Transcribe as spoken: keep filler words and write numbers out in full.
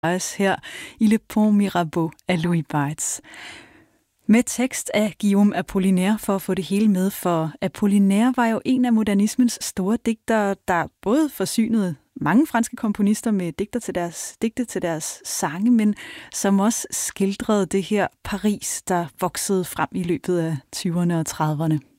her i Le Pont Mirabeau af Louis Baetz. Med tekst af Guillaume Apollinaire for at få det hele med, for Apollinaire var jo en af modernismens store digtere, der både forsynede mange franske komponister med digter til deres, digte til deres sange, men som også skildrede det her Paris, der voksede frem i løbet af tyverne og trediverne.